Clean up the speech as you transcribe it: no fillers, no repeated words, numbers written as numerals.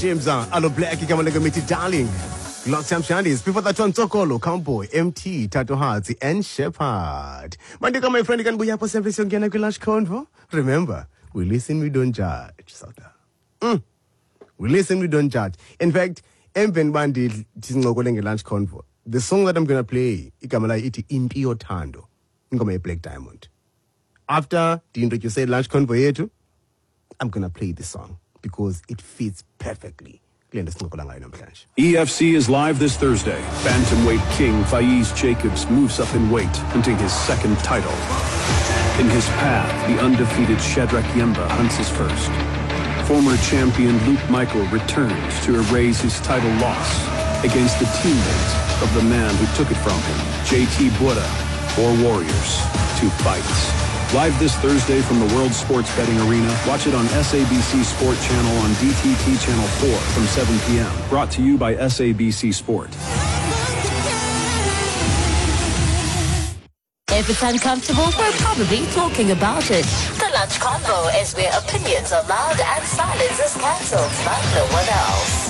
James Alo Black igama lekamiti Darling. Lots of Shandis. Before that one, Tokolo, Cowboy, MT, Tato Hearts, and Shepherd. Mandika, my friend, you can go up service on Gana Lunch Convo. Remember, we listen, we don't judge. We listen, we don't judge. In fact, Mven Bandi Tisngokolenge Lunch Convo. The song that I'm gonna play, ikamala iti Impi Otando. Ngoma Black Diamond. After the introduce Lunch Convo yetu, I'm gonna play this song because it fits perfectly. EFC is live this Thursday. Bantamweight king Faiz Jacobs moves up in weight, hunting his second title. In his path, the undefeated Shadrack Yemba hunts his first. Former champion Luke Michael returns to erase his title loss against the teammate of the man who took it from him, JT Buddha, 4 warriors, 2 fights. Live this Thursday from the World Sports Betting Arena. Watch it on SABC Sport Channel on DTT Channel 4 from 7 p.m. Brought to you by SABC Sport. If it's uncomfortable, we're probably talking about it. The Lunch Convo is where opinions are loud and silence is cancelled like no one else.